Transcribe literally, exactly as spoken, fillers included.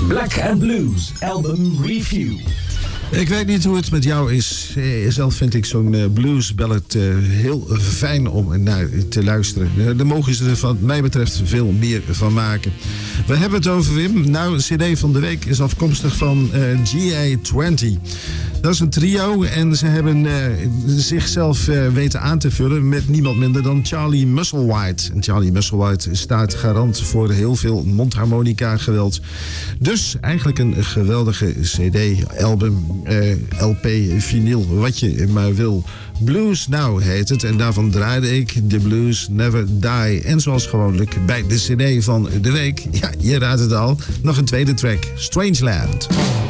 Black and Blues Album Review. Ik weet niet hoe het met jou is. Zelf vind ik zo'n uh, blues ballad uh, heel fijn om naar te luisteren. Uh, daar mogen ze er wat mij betreft veel meer van maken. We hebben het over Wim. Nou, de cd van de week is afkomstig van uh, G A twintig. Dat is een trio en ze hebben uh, zichzelf uh, weten aan te vullen met niemand minder dan Charlie Musselwhite. En Charlie Musselwhite staat garant voor heel veel mondharmonica geweld. Dus eigenlijk een geweldige cd, album, uh, L P, vinyl, wat je maar wil. Blues Now heet het en daarvan draaide ik The Blues Never Die. En zoals gewoonlijk bij de cd van de week, ja, je raadt het al, nog een tweede track, Strangeland.